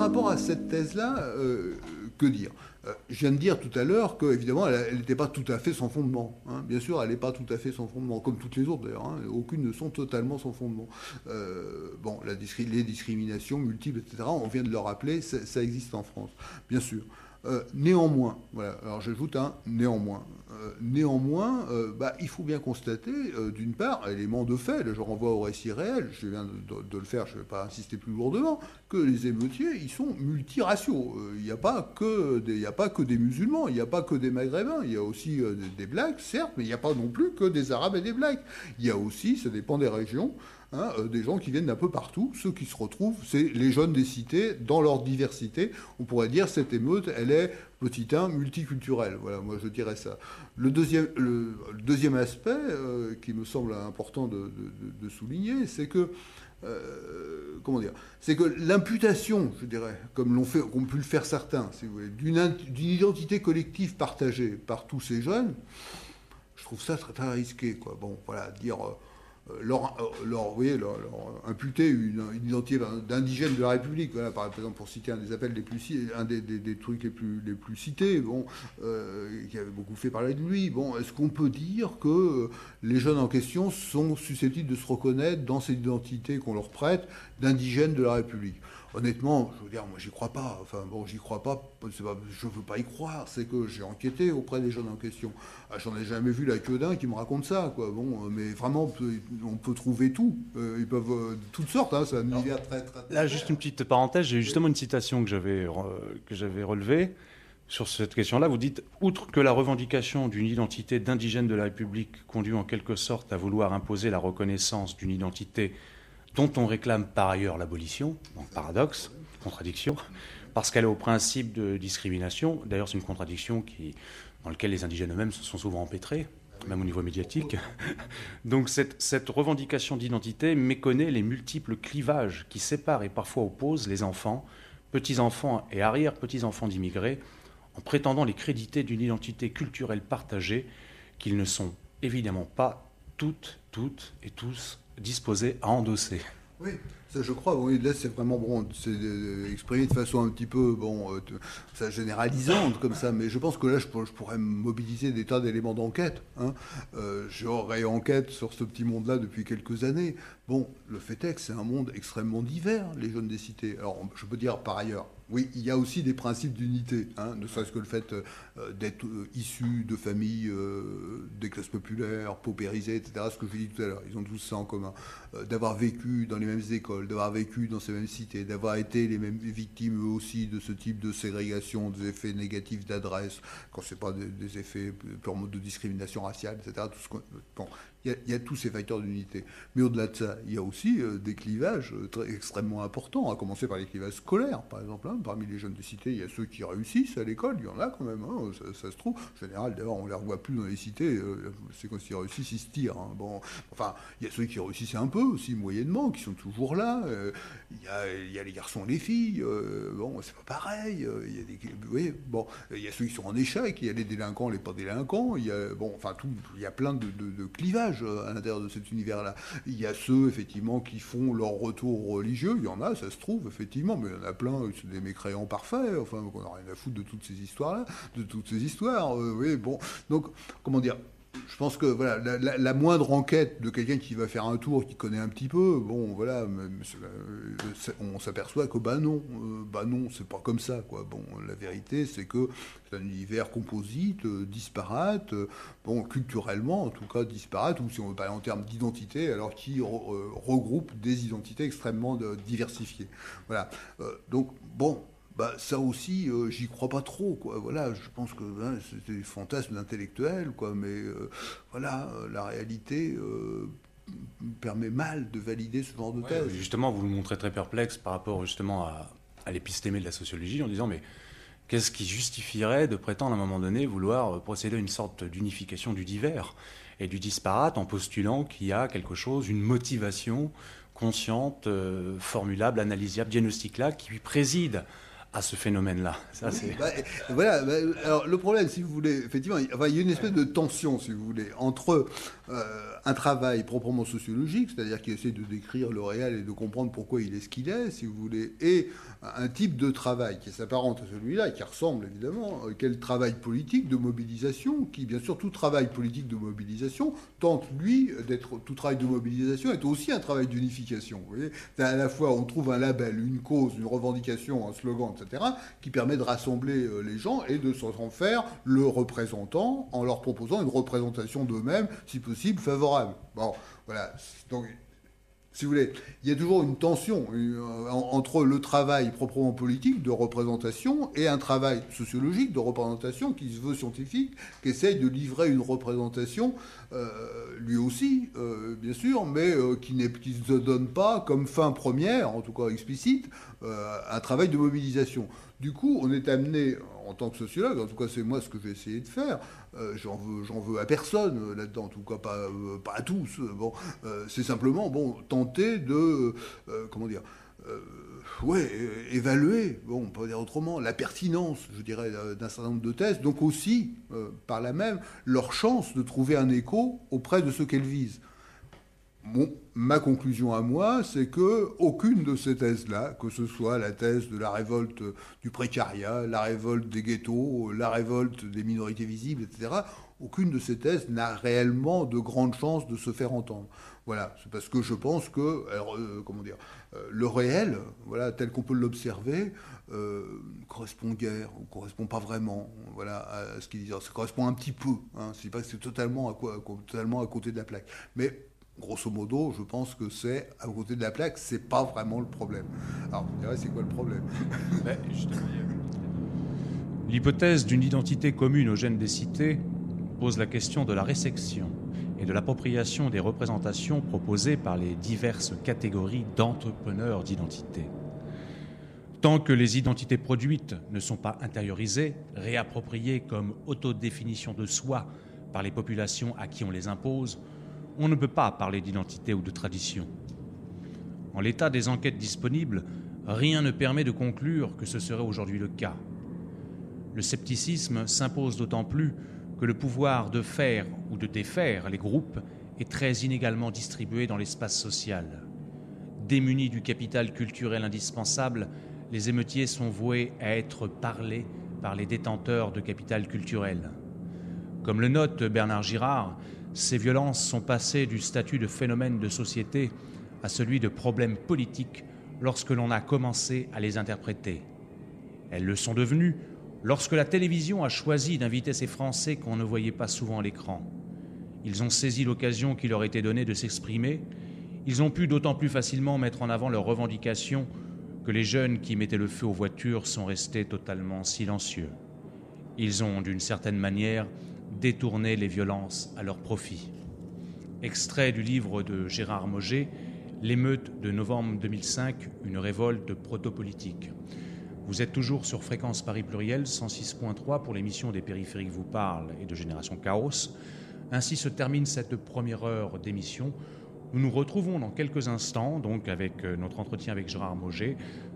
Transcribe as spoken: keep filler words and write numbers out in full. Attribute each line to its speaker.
Speaker 1: rapport à cette thèse-là, euh, que dire ? euh, Je viens de dire tout à l'heure qu'évidemment, elle n'était pas tout à fait sans fondement. Hein. Bien sûr, elle n'est pas tout à fait sans fondement, comme toutes les autres d'ailleurs. Hein. Aucune ne sont totalement sans fondement. Euh, bon, la, les discriminations multiples, et cetera, on vient de le rappeler, ça, ça existe en France, bien sûr. Euh, néanmoins, voilà, alors j'ajoute un néanmoins. Euh, néanmoins, euh, bah, il faut bien constater, euh, d'une part, élément de fait, là je renvoie au récit réel, je viens de, de, de le faire, je ne vais pas insister plus lourdement, que les émeutiers, ils sont multiraciaux. Il euh, n'y a, a pas que des musulmans, il n'y a pas que des maghrébins, il y a aussi euh, des, des blacks, certes, mais il n'y a pas non plus que des arabes et des blacks. Il y a aussi, ça dépend des régions, Hein, euh, des gens qui viennent d'un peu partout. Ceux qui se retrouvent, c'est les jeunes des cités dans leur diversité. On pourrait dire cette émeute, elle est, petit un, multiculturelle. Voilà, moi je dirais ça. Le deuxième, le, le deuxième aspect euh, qui me semble important de, de, de souligner, c'est que Euh, comment dire, c'est que l'imputation, je dirais, comme l'ont fait, qu'ont pu le faire certains, si vous voulez, d'une, d'une identité collective partagée par tous ces jeunes, je trouve ça très, très risqué, quoi. Bon, voilà, dire euh, leur, leur, vous voyez, leur, leur imputer une, une identité d'indigène de la République, voilà, par exemple, pour citer un des appels les plus, un des, des, des trucs les plus, les plus cités, bon, euh, qui avait beaucoup fait parler de lui. Bon, est-ce qu'on peut dire que les jeunes en question sont susceptibles de se reconnaître dans cette identité qu'on leur prête d'indigène de la République? Honnêtement, je veux dire, moi, j'y crois pas. Enfin, bon, j'y crois pas, c'est pas. Je veux pas y croire. C'est que j'ai enquêté auprès des jeunes en question. Ah, j'en ai jamais vu la queue d'un qui me raconte ça, quoi. Bon, mais vraiment, on peut, on peut trouver tout. Euh, ils peuvent euh, toutes sortes. Hein, c'est un univers très, très, très.
Speaker 2: Là, juste une petite parenthèse. J'ai justement une citation que j'avais que j'avais relevée sur cette question-là. Vous dites, outre que la revendication d'une identité d'indigène de la République conduit en quelque sorte à vouloir imposer la reconnaissance d'une identité dont on réclame par ailleurs l'abolition, donc paradoxe, contradiction, parce qu'elle est au principe de discrimination. D'ailleurs, c'est une contradiction qui, dans laquelle les indigènes eux-mêmes sont souvent empêtrés, même au niveau médiatique. Donc cette, cette revendication d'identité méconnaît les multiples clivages qui séparent et parfois opposent les enfants, petits-enfants et arrière-petits-enfants d'immigrés, en prétendant les créditer d'une identité culturelle partagée qu'ils ne sont évidemment pas toutes, toutes et tous disposés à endosser.
Speaker 1: Oui, ça je crois. Oui, là c'est vraiment bon, c'est euh, exprimé de façon un petit peu bon, euh, ça généralisante comme ça, mais je pense que là je, pour, je pourrais mobiliser des tas d'éléments d'enquête. Hein. Euh, J'aurais enquête sur ce petit monde-là depuis quelques années. Bon, le fait est que c'est un monde extrêmement divers, les jeunes des cités. Alors je peux dire par ailleurs. Oui, il y a aussi des principes d'unité, hein, ne serait-ce que le fait euh, d'être euh, issu de familles euh, des classes populaires, paupérisées, et cetera. Ce que je dis tout à l'heure, ils ont tous ça en commun. Euh, d'avoir vécu dans les mêmes écoles, d'avoir vécu dans ces mêmes cités, d'avoir été les mêmes victimes eux aussi de ce type de ségrégation, des effets négatifs d'adresse, quand c'est pas des, des effets purement de discrimination raciale, et cetera. Tout ce qu'on, bon, il y, a, il y a tous ces facteurs d'unité. Mais au-delà de ça, il y a aussi euh, des clivages euh, très, extrêmement importants, à commencer par les clivages scolaires, par exemple. Hein. Parmi les jeunes des cités, il y a ceux qui réussissent à l'école, il y en a quand même, hein, ça, ça se trouve. En général, d'ailleurs, on ne les revoit plus dans les cités, euh, c'est quand ils réussissent, ils se tirent. Hein. Bon, enfin, il y a ceux qui réussissent un peu aussi, moyennement, qui sont toujours là. Euh, il, y a, il y a les garçons et les filles, euh, bon, c'est pas pareil. Euh, il y a des, vous voyez, bon, il y a ceux qui sont en échec, il y a les délinquants, les pas délinquants, il y a, bon, enfin, tout, il y a plein de, de, de clivages à l'intérieur de cet univers-là. Il y a ceux, effectivement, qui font leur retour religieux, il y en a, ça se trouve, effectivement, mais il y en a plein, c'est des mécréants parfaits, enfin, on n'a rien à foutre de toutes ces histoires-là, de toutes ces histoires, euh, oui, bon, donc, comment dire, je pense que voilà, la, la, la moindre enquête de quelqu'un qui va faire un tour, qui connaît un petit peu, bon, voilà, on s'aperçoit que bah non, euh, bah non, c'est pas comme ça, quoi. Bon, la vérité, c'est que c'est un univers composite, euh, disparate, euh, bon, culturellement, en tout cas, disparate, ou si on veut parler en termes d'identité, alors qui re, euh, regroupe des identités extrêmement de, diversifiées. Voilà. Euh, donc, bon. Bah, ça aussi, euh, j'y crois pas trop, quoi. Voilà, je pense que hein, c'est des fantasmes d'intellectuels, quoi. Mais euh, voilà, euh, la réalité euh, permet mal de valider ce genre de
Speaker 2: ouais,
Speaker 1: thèse.
Speaker 2: Justement, vous nous montrez très perplexe par rapport justement à, à l'épistémée de la sociologie, en disant mais qu'est-ce qui justifierait de prétendre à un moment donné vouloir procéder à une sorte d'unification du divers et du disparate en postulant qu'il y a quelque chose, une motivation consciente, euh, formulable, analysiable, diagnostique-là, qui préside à ce phénomène-là. Ça, c'est...
Speaker 1: Bah, voilà. Bah, alors le problème, si vous voulez, effectivement, il, enfin, il y a une espèce de tension, si vous voulez, entre euh, un travail proprement sociologique, c'est-à-dire qui essaie de décrire le réel et de comprendre pourquoi il est ce qu'il est, si vous voulez, et un type de travail qui s'apparente à celui-là, et qui ressemble évidemment, euh, qu'est le travail politique de mobilisation, qui, bien sûr, tout travail politique de mobilisation tente, lui, d'être, tout travail de mobilisation est aussi un travail d'unification. Vous voyez, à la fois, on trouve un label, une cause, une revendication, un slogan, et cetera, qui permet de rassembler euh, les gens et de s'en faire le représentant en leur proposant une représentation d'eux-mêmes, si possible, favorable. Bon, voilà. Donc, si vous voulez, il y a toujours une tension euh, entre le travail proprement politique de représentation et un travail sociologique de représentation qui se veut scientifique, qui essaye de livrer une représentation, euh, lui aussi, euh, bien sûr, mais euh, qui ne se donne pas comme fin première, en tout cas explicite, euh, un travail de mobilisation. Du coup, on est amené, en tant que sociologue, en tout cas c'est moi ce que j'ai essayé de faire, euh, j'en veux, j'en veux à personne euh, là-dedans, en tout cas pas, euh, pas à tous, euh, bon, euh, c'est simplement bon, tenter de, euh, comment dire, euh, ouais, évaluer, bon, on peut dire autrement, la pertinence, je dirais, d'un certain nombre de thèses, donc aussi, euh, par là même, leur chance de trouver un écho auprès de ceux qu'elles visent. Bon, ma conclusion à moi, c'est que aucune de ces thèses-là, que ce soit la thèse de la révolte du précariat, la révolte des ghettos, la révolte des minorités visibles, et cetera, aucune de ces thèses n'a réellement de grandes chances de se faire entendre. Voilà, c'est parce que je pense que, alors, euh, comment dire, euh, le réel, voilà, tel qu'on peut l'observer, euh, correspond guère, ou correspond pas vraiment, voilà, à ce qu'il dit. Ça correspond un petit peu, hein, c'est pas que c'est totalement à, quoi, totalement à côté de la plaque, mais grosso modo, je pense que c'est, à côté de la plaque, c'est pas vraiment le problème. Alors, vous direz, c'est quoi le problème?
Speaker 2: Ben, justement, l'hypothèse d'une identité commune aux gènes des cités pose la question de la résection et de l'appropriation des représentations proposées par les diverses catégories d'entrepreneurs d'identité. Tant que les identités produites ne sont pas intériorisées, réappropriées comme autodéfinition de soi par les populations à qui on les impose, on ne peut pas parler d'identité ou de tradition. En l'état des enquêtes disponibles, rien ne permet de conclure que ce serait aujourd'hui le cas. Le scepticisme s'impose d'autant plus que le pouvoir de faire ou de défaire les groupes est très inégalement distribué dans l'espace social. Démunis du capital culturel indispensable, les émeutiers sont voués à être parlés par les détenteurs de capital culturel. Comme le note Bernard Girard, ces violences sont passées du statut de phénomène de société à celui de problème politique lorsque l'on a commencé à les interpréter. Elles le sont devenues lorsque la télévision a choisi d'inviter ces Français qu'on ne voyait pas souvent à l'écran. Ils ont saisi l'occasion qui leur était donnée de s'exprimer. Ils ont pu d'autant plus facilement mettre en avant leurs revendications que les jeunes qui mettaient le feu aux voitures sont restés totalement silencieux. Ils ont, d'une certaine manière, détourner les violences à leur profit. Extrait du livre de Gérard Mauger, L'émeute de novembre deux mille cinq, une révolte proto-politique. Vous êtes toujours sur Fréquence Paris Pluriel, cent six point trois pour l'émission des Périphériques vous parlent et de Génération Chaos. Ainsi se termine cette première heure d'émission. Nous nous retrouvons dans quelques instants, donc avec notre entretien avec Gérard Mauger,